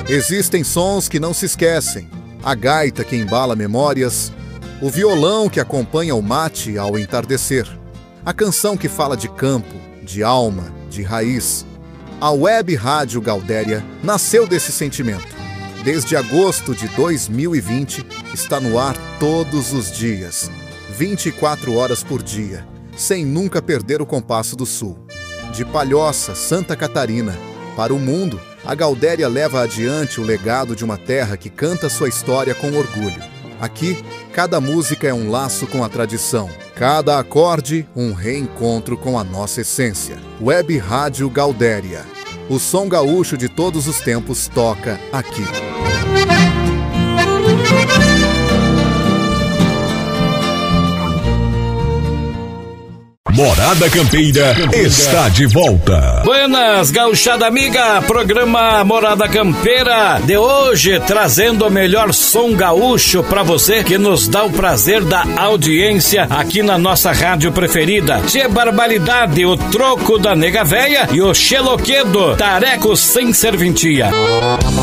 Existem sons que não se esquecem, a gaita que embala memórias, o violão que acompanha o mate ao entardecer, a canção que fala de campo, de alma, de raiz. A Web Rádio Gaudéria nasceu desse sentimento. Desde agosto de 2020, está no ar todos os dias, 24 horas por dia, sem nunca perder o compasso do Sul. De Palhoça, Santa Catarina, para o mundo, a Gaudéria leva adiante o legado de uma terra que canta sua história com orgulho. Aqui, cada música é um laço com a tradição, cada acorde um reencontro com a nossa essência. Web Rádio Gaudéria. O som gaúcho de todos os tempos toca aqui. Morada Campeira está de volta. Buenas, gauchada amiga, programa Morada Campeira de hoje, trazendo o melhor som gaúcho pra você que nos dá o prazer da audiência aqui na nossa rádio preferida. Tchê Barbaridade, o Troco da Nega Véia e o Xeloquedo, Tareco sem serventia.